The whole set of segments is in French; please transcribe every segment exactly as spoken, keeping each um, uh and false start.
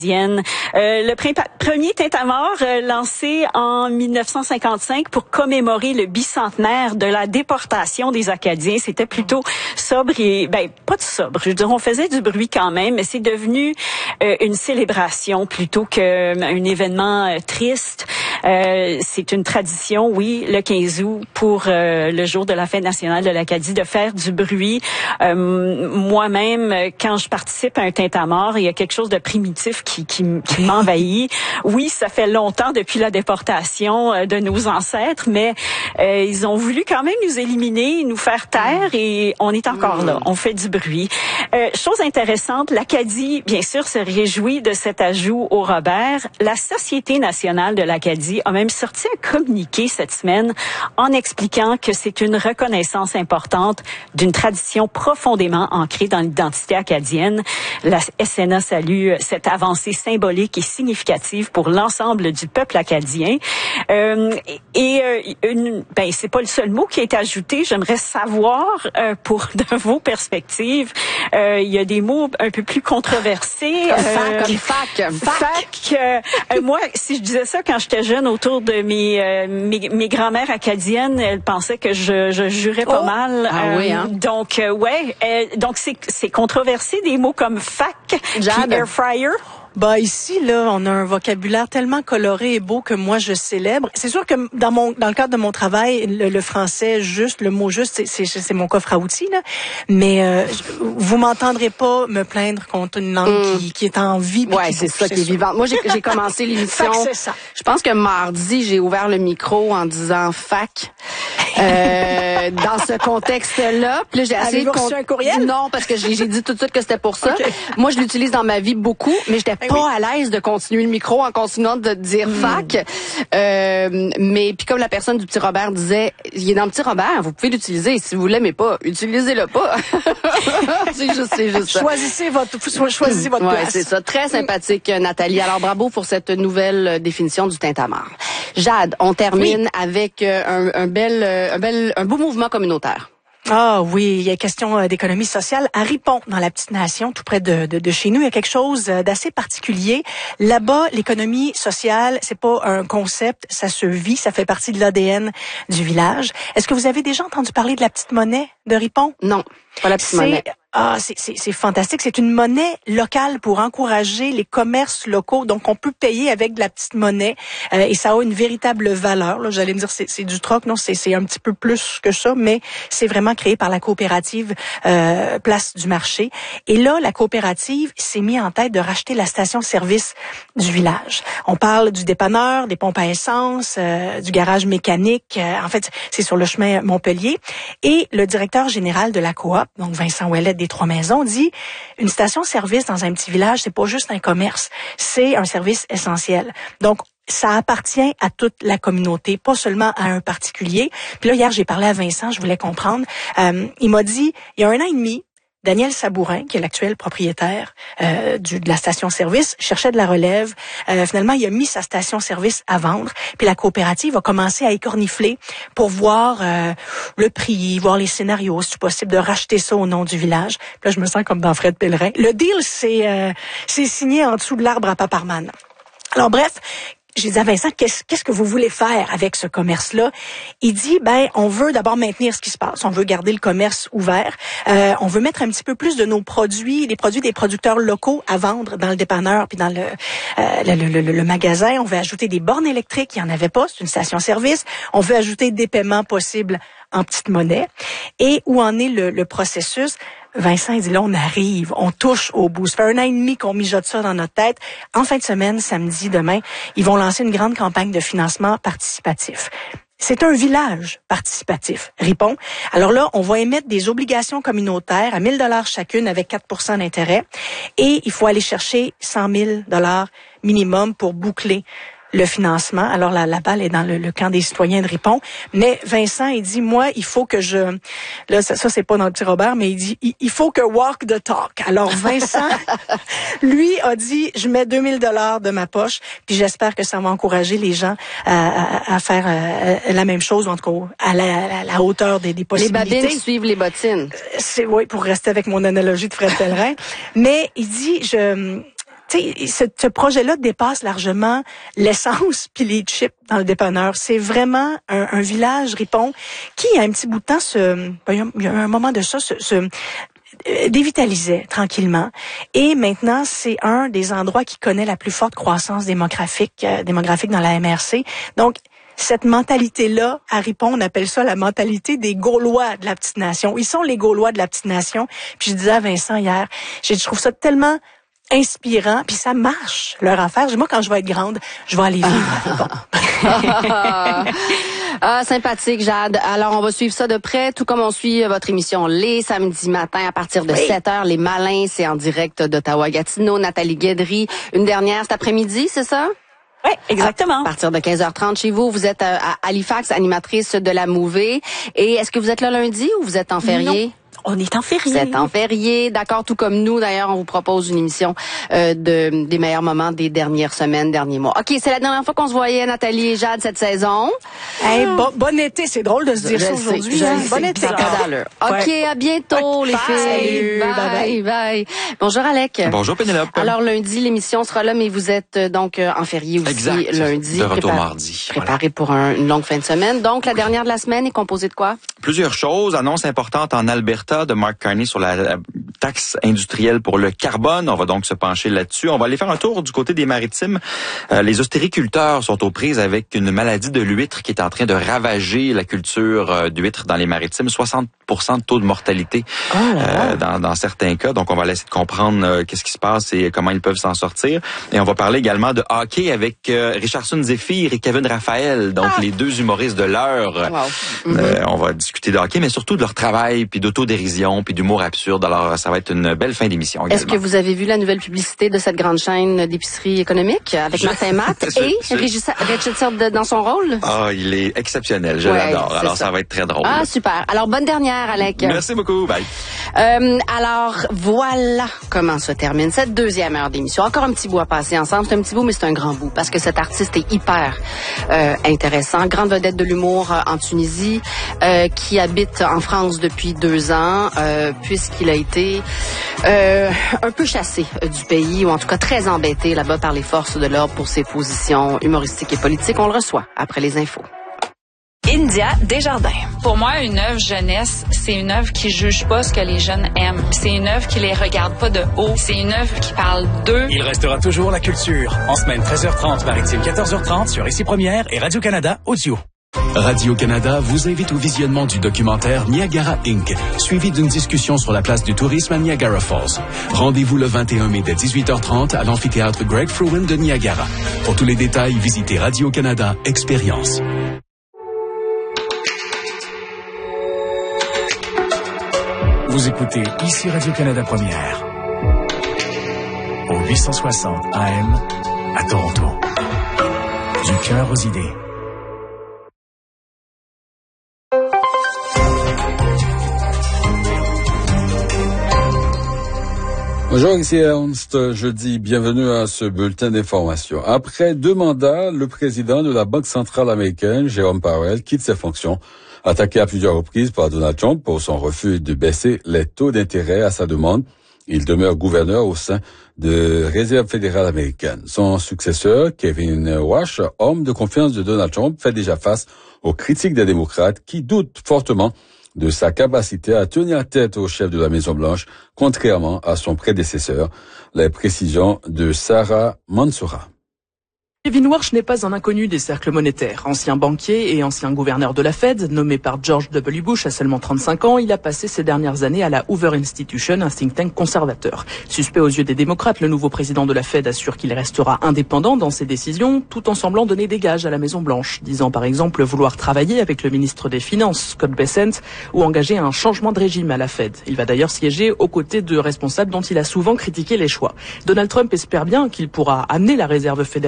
Euh, le premier tintamarre euh, lancé en mille neuf cent cinquante-cinq pour commémorer le bicentenaire de la déportation des Acadiens. C'était plutôt sobre et, ben, pas de sobre. Je veux dire, on faisait du bruit quand même, mais c'est devenu euh, une célébration plutôt qu'un événement euh, triste. Euh, c'est une tradition, oui, le quinze août pour euh, le jour de la fête nationale de l'Acadie, de faire du bruit. Euh, moi-même, quand je participe à un tintamarre, il y a quelque chose de primitif qui, qui, qui m'envahit. Oui, ça fait longtemps depuis la déportation euh, de nos ancêtres, mais euh, ils ont voulu quand même nous éliminer, nous faire taire, et on est encore là. On fait du bruit. Euh, chose intéressante, l'Acadie, bien sûr, se réjouit de cet ajout au Robert. La Société nationale de l'Acadie a même sorti un communiqué cette semaine en expliquant que c'est une reconnaissance importante d'une tradition profondément ancrée dans l'identité acadienne. La S N A salue cette avancée symbolique et significative pour l'ensemble du peuple acadien. Euh, et euh, une, ben c'est pas le seul mot qui a été ajouté. J'aimerais savoir, euh, pour de vos perspectives, euh, il y a des mots un peu plus controversés. Comme euh, fac, comme fac. Fac. fac euh, moi, si je disais ça quand j'étais jeune autour de mes euh, mes, mes grand-mères acadiennes, elles pensaient que je, je jurais pas oh. mal. Ah euh, oui, hein? Donc euh, ouais, euh, donc c'est c'est controversé, des mots comme fac, puis air fryer. Bah ici là, on a un vocabulaire tellement coloré et beau que moi je célèbre. C'est sûr que dans mon dans le cadre de mon travail, le, le français juste, le mot juste, c'est c'est, c'est mon coffre à outils là. Mais euh, vous m'entendrez pas me plaindre contre une langue mm. qui, qui est en vie. Ouais, c'est ça qui est vivant. Moi j'ai j'ai commencé l'émission. C'est ça. Je pense que mardi j'ai ouvert le micro en disant fac. Euh, dans ce contexte-là, puis là, j'ai essayé de reçu un courriel? Non, parce que j'ai, j'ai dit tout de suite que c'était pour ça. Okay. Moi, je l'utilise dans ma vie beaucoup, mais j'étais ben pas oui. à l'aise de continuer le micro en continuant de dire mm. fac. Euh, mais puis comme la personne du petit Robert disait, il est dans le petit Robert, vous pouvez l'utiliser. Si vous l'aimez pas, utilisez-le pas. c'est juste, c'est juste ça. Choisissez votre, choisissez votre ouais, place. c'est ça. Très sympathique, Nathalie. Alors bravo pour cette nouvelle définition du tintamarre. Jade, on termine oui. avec un, un bel, un bel, un beau mouvement communautaire. Ah oui, il y a question d'économie sociale à Ripon, dans la petite nation, tout près de, de, de chez nous. Il y a quelque chose d'assez particulier. Là-bas, l'économie sociale, c'est pas un concept, ça se vit, ça fait partie de l'A D N du village. Est-ce que vous avez déjà entendu parler de la petite monnaie de Ripon? Non, pas la petite c'est... monnaie. Ah, c'est, c'est, c'est fantastique. C'est une monnaie locale pour encourager les commerces locaux. Donc, on peut payer avec de la petite monnaie euh, et ça a une véritable valeur. Là, j'allais me dire, c'est, c'est du troc. Non, c'est, c'est un petit peu plus que ça, mais c'est vraiment créé par la coopérative euh, Place du Marché. Et là, la coopérative s'est mise en tête de racheter la station-service du village. On parle du dépanneur, des pompes à essence, euh, du garage mécanique. Euh, en fait, c'est sur le chemin Montpellier. Et le directeur général de la coop, donc Vincent Ouellet des Trois-Maisons, dit une station-service dans un petit village, c'est pas juste un commerce, c'est un service essentiel. Donc, ça appartient à toute la communauté, pas seulement à un particulier. Puis là, hier, j'ai parlé à Vincent, je voulais comprendre. Euh, il m'a dit, il y a un an et demi, Daniel Sabourin, qui est l'actuel propriétaire euh, du, de la station-service, cherchait de la relève. Euh, finalement, il a mis sa station-service à vendre. Puis la coopérative a commencé à écornifler pour voir euh, le prix, voir les scénarios, si c'est possible de racheter ça au nom du village. Puis là, je me sens comme dans Fred Pellerin. Le deal, c'est, euh, c'est signé en dessous de l'arbre à Paparman. Alors bref, j'ai dit à Vincent, qu'est-ce, qu'est-ce que vous voulez faire avec ce commerce-là? Il dit, ben, on veut d'abord maintenir ce qui se passe. On veut garder le commerce ouvert. Euh, on veut mettre un petit peu plus de nos produits, les produits des producteurs locaux à vendre dans le dépanneur puis dans le, euh, le, le, le, le magasin. On veut ajouter des bornes électriques. Il n'y en avait pas. C'est une station-service. On veut ajouter des paiements possibles en petite monnaie. Et où en est le, le processus? Vincent, il dit là, on arrive, on touche au bout. Ça fait un an et demi qu'on mijote ça dans notre tête. En fin de semaine, samedi, demain, ils vont lancer une grande campagne de financement participatif. C'est un village participatif, Ripon. Alors là, on va émettre des obligations communautaires à mille dollars chacune avec quatre pour cent d'intérêt. Et il faut aller chercher cent mille dollars minimum pour boucler le financement. Alors la, la balle est dans le, le camp des citoyens de Ripon. Mais Vincent, il dit, moi, il faut que je... Là, ça, ça c'est pas dans le petit Robert, mais il dit, il, il faut que walk the talk. Alors Vincent, lui, a dit, je mets deux mille dollars de ma poche, puis j'espère que ça va encourager les gens à, à, à faire à, la même chose, en tout cas, à la, à la hauteur des, des possibilités. Les babines suivent les bottines. C'est, oui, pour rester avec mon analogie de Fred Pellerin. Mais il dit, je... tu sais, ce, ce projet-là dépasse largement l'essence puis les chips dans le dépanneur. C'est vraiment un, un village Ripon qui, il y a un petit bout de temps, se, ben, il y a un moment de ça, se, se dévitalisait tranquillement. Et maintenant, c'est un des endroits qui connaît la plus forte croissance démographique, euh, démographique dans la M R C. Donc, cette mentalité-là, à Ripon, on appelle ça la mentalité des Gaulois de la petite nation. Ils sont les Gaulois de la petite nation. Puis je disais à Vincent hier, j'ai je trouve ça tellement inspirant, puis ça marche, leur affaire. Moi, quand je vais être grande, je vais aller vivre à Ripon. Ah, sympathique, Jade. Alors, on va suivre ça de près, tout comme on suit votre émission les samedis matins à partir de oui. sept heures. Les Malins, c'est en direct d'Ottawa-Gatineau. Nathalie Guédry, une dernière cet après-midi, c'est ça? Oui, exactement. À partir de quinze heures trente chez vous, vous êtes à Halifax, animatrice de la Mouvée. Et est-ce que vous êtes là lundi ou vous êtes en férié? Non. On est en férié. Vous êtes en férié, d'accord, tout comme nous. D'ailleurs, on vous propose une émission euh, de des meilleurs moments des dernières semaines, derniers mois. OK, c'est la dernière fois qu'on se voyait, Nathalie et Jade, cette saison. Hey, bon, bon été, c'est drôle de se dire je ça aujourd'hui. Hein? Bon été. OK, ouais. À bientôt, ouais. les filles. Bye, bye, bye, bye. Bonjour, Alec. Bonjour, Pénélope. Alors, lundi, l'émission sera là, mais vous êtes donc en férié aussi exact. lundi. De retour Prépar- mardi. Préparé voilà. pour un, une longue fin de semaine. Donc, la dernière de la semaine est composée de quoi? Plusieurs choses. Annonce importante en Alberta de Mark Carney sur la taxe industrielle pour le carbone. On va donc se pencher là-dessus. On va aller faire un tour du côté des maritimes. Euh, les ostréiculteurs sont aux prises avec une maladie de l'huître qui est en train de ravager la culture euh, d'huître dans les maritimes. soixante pour cent de taux de mortalité oh euh, dans, dans certains cas. Donc, on va essayer de comprendre euh, qu'est-ce qui se passe et comment ils peuvent s'en sortir. Et on va parler également de hockey avec euh, Richardson Zephyr et Kevin Raphaël, donc ah. les deux humoristes de l'heure. Wow. Mm-hmm. Euh, on va discuter de hockey, mais surtout de leur travail, puis d'autodérision, puis d'humour absurde. Alors, ça va être une belle fin d'émission également. Est-ce que vous avez vu la nouvelle publicité de cette grande chaîne d'épicerie économique avec Martin Matt et Richard dans son rôle? Ah, il est exceptionnel. Je ouais, l'adore. Alors, ça. ça va être très drôle. Ah, super. Alors, bonne dernière, Alec. Merci beaucoup. Bye. Euh, alors, voilà comment se termine cette deuxième heure d'émission. Encore un petit bout à passer ensemble. C'est un petit bout, mais c'est un grand bout parce que cet artiste est hyper euh, intéressant. Grande vedette de l'humour euh, en Tunisie, euh, qui habite en France depuis deux ans, euh, puisqu'il a été euh, un peu chassé euh, du pays, ou en tout cas très embêté là-bas par les forces de l'ordre pour ses positions humoristiques et politiques. On le reçoit après les infos. India Desjardins. Pour moi, une œuvre jeunesse, c'est une œuvre qui juge pas ce que les jeunes aiment. C'est une œuvre qui les regarde pas de haut. C'est une œuvre qui parle d'eux. Il restera toujours la culture. En semaine treize heures trente, maritime quatorze heures trente sur Ici Première et Radio-Canada Audio. Radio-Canada vous invite au visionnement du documentaire Niagara Incorporated, suivi d'une discussion sur la place du tourisme à Niagara Falls. Rendez-vous le vingt et un mai dès dix-huit heures trente à l'amphithéâtre Greg Fruin de Niagara. Pour tous les détails, visitez Radio-Canada Expérience. Vous écoutez Ici Radio-Canada Première, au huit cent soixante A M à Toronto. Du cœur aux idées. Bonjour, ici Ernst. Je dis bienvenue à ce bulletin d'information. Après deux mandats, le président de la Banque centrale américaine, Jerome Powell, quitte ses fonctions. Attaqué à plusieurs reprises par Donald Trump pour son refus de baisser les taux d'intérêt à sa demande, il demeure gouverneur au sein de Réserve fédérale américaine. Son successeur, Kevin Warsh, homme de confiance de Donald Trump, fait déjà face aux critiques des démocrates qui doutent fortement de sa capacité à tenir tête au chef de la Maison-Blanche, contrairement à son prédécesseur. Les précisions de Sarah Mansoura. Kevin Warsh n'est pas un inconnu des cercles monétaires. Ancien banquier et ancien gouverneur de la Fed, nommé par George W. Bush à seulement trente-cinq ans, il a passé ces dernières années à la Hoover Institution, un think tank conservateur. Suspect aux yeux des démocrates, le nouveau président de la Fed assure qu'il restera indépendant dans ses décisions, tout en semblant donner des gages à la Maison-Blanche, disant par exemple vouloir travailler avec le ministre des Finances, Scott Bessent, ou engager un changement de régime à la Fed. Il va d'ailleurs siéger aux côtés de responsables dont il a souvent critiqué les choix. Donald Trump espère bien qu'il pourra amener la Réserve fédérale à baisser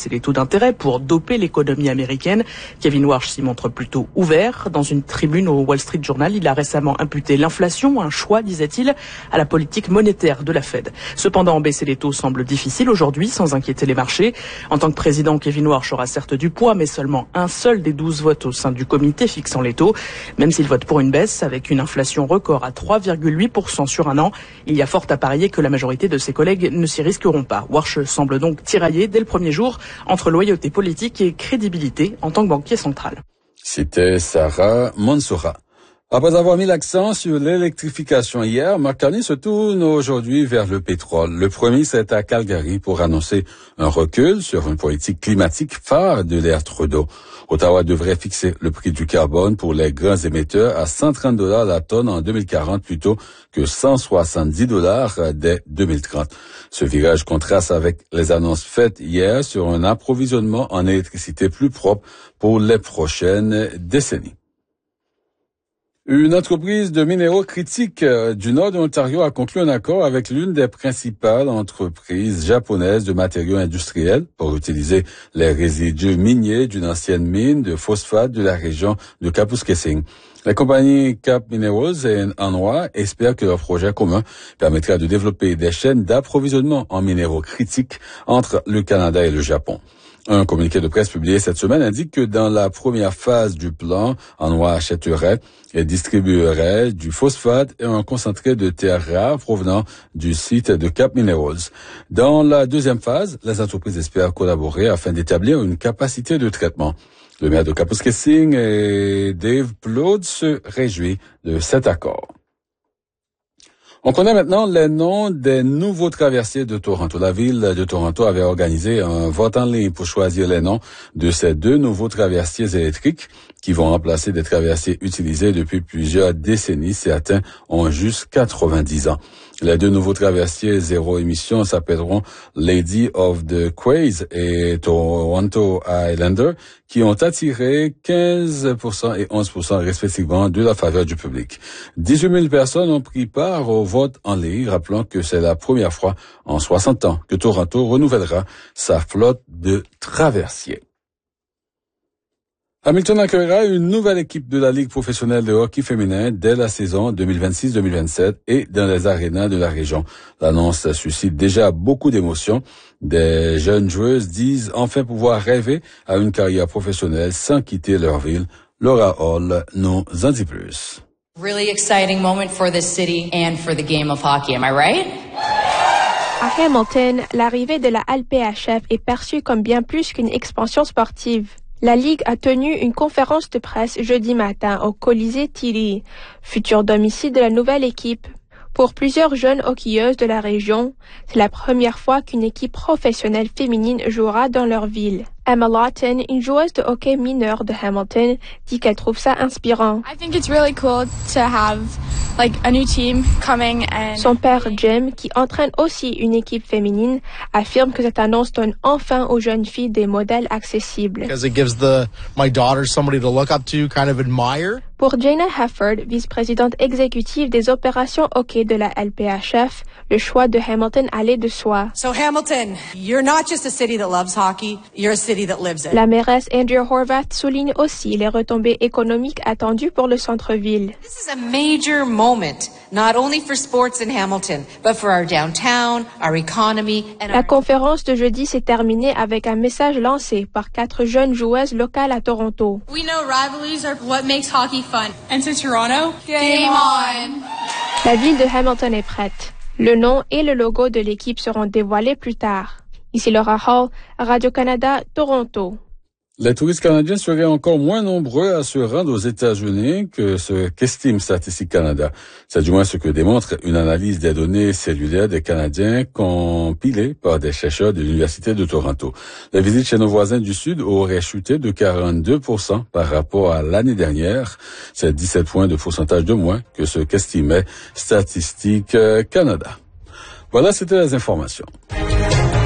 baisser les taux d'intérêt pour doper l'économie américaine. Kevin Warsh s'y montre plutôt ouvert. Dans une tribune au Wall Street Journal, il a récemment imputé l'inflation, un choix, disait-il, à la politique monétaire de la Fed. Cependant, baisser les taux semble difficile aujourd'hui, sans inquiéter les marchés. En tant que président, Kevin Warsh aura certes du poids, mais seulement un seul des douze votes au sein du comité fixant les taux. Même s'il vote pour une baisse, avec une inflation record à trois virgule huit pour cent sur un an, il y a fort à parier que la majorité de ses collègues ne s'y risqueront pas. Warsh semble donc tiraillé dès le premier jour entre loyauté politique et crédibilité en tant que banquier central. C'était Sarah Mansoura. Après avoir mis l'accent sur l'électrification hier, Mark Carney se tourne aujourd'hui vers le pétrole. Le premier, c'est à Calgary pour annoncer un recul sur une politique climatique phare de l'ère Trudeau. Ottawa devrait fixer le prix du carbone pour les grands émetteurs à cent trente dollars la tonne en deux mille quarante plutôt que cent soixante-dix dollars dès deux mille trente. Ce virage contraste avec les annonces faites hier sur un approvisionnement en électricité plus propre pour les prochaines décennies. Une entreprise de minéraux critiques du nord de l'Ontario a conclu un accord avec l'une des principales entreprises japonaises de matériaux industriels pour utiliser les résidus miniers d'une ancienne mine de phosphate de la région de Kapuskasing. La compagnie Cap Minerals et Hanwha espèrent que leur projet commun permettra de développer des chaînes d'approvisionnement en minéraux critiques entre le Canada et le Japon. Un communiqué de presse publié cette semaine indique que dans la première phase du plan, Hanwha achèterait et distribuerait du phosphate et un concentré de terres rares provenant du site de Cap Minerals. Dans la deuxième phase, les entreprises espèrent collaborer afin d'établir une capacité de traitement. Le maire de Kapuskasing et Dave Plourde se réjouit de cet accord. On connaît maintenant les noms des nouveaux traversiers de Toronto. La ville de Toronto avait organisé un vote en ligne pour choisir les noms de ces deux nouveaux traversiers électriques qui vont remplacer des traversiers utilisés depuis plusieurs décennies. Certains ont juste quatre-vingt-dix ans. Les deux nouveaux traversiers zéro émission s'appelleront Lady of the Quays et Toronto Highlander, qui ont attiré quinze pour cent et onze pour cent respectivement de la faveur du public. dix-huit mille personnes ont pris part au vote en ligne, rappelant que c'est la première fois en soixante ans que Toronto renouvellera sa flotte de traversiers. Hamilton accueillera une nouvelle équipe de la Ligue professionnelle de hockey féminin dès la saison deux mille vingt-six deux mille vingt-sept et dans les arénas de la région. L'annonce suscite déjà beaucoup d'émotions. Des jeunes joueuses disent enfin pouvoir rêver à une carrière professionnelle sans quitter leur ville. Laura Hall nous en dit plus. Really exciting moment for this city and for the game of hockey, am I right? À Hamilton, l'arrivée de la L P H F est perçue comme bien plus qu'une expansion sportive. La Ligue a tenu une conférence de presse jeudi matin au Colisée Tilly, futur domicile de la nouvelle équipe. Pour plusieurs jeunes hockeyeuses de la région, c'est la première fois qu'une équipe professionnelle féminine jouera dans leur ville. Emma Lawton, une joueuse de hockey mineur de Hamilton, dit qu'elle trouve ça inspirant. I think it's really cool to have like a new team coming and Son père Jim, qui entraîne aussi une équipe féminine, affirme que cette annonce donne enfin aux jeunes filles des modèles accessibles. Because it gives the my daughter somebody to look up to, kind of admire. Pour Jana Hefford, vice-présidente exécutive des opérations hockey de la L P H F, le choix de Hamilton allait de soi. So Hamilton, you're not just a city that loves hockey, you're a city that lives it. La mairesse Andrea Horvath souligne aussi les retombées économiques attendues pour le centre-ville. This is a major moment, not only for sports in Hamilton, but for our downtown, our economy, and La our... conférence de jeudi s'est terminée avec un message lancé par quatre jeunes joueuses locales à Toronto. we know rivalries are what makes hockey fun. And to Toronto, game on! La ville de Hamilton est prête. Le nom et le logo de l'équipe seront dévoilés plus tard. Ici Laura Hall, Radio-Canada, Toronto. Les touristes canadiens seraient encore moins nombreux à se rendre aux États-Unis que ce qu'estime Statistique Canada. C'est du moins ce que démontre une analyse des données cellulaires des Canadiens compilées par des chercheurs de l'Université de Toronto. Les visites chez nos voisins du Sud auraient chuté de quarante-deux pour cent par rapport à l'année dernière. C'est dix-sept points de pourcentage de moins que ce qu'estimait Statistique Canada. Voilà, c'était les informations.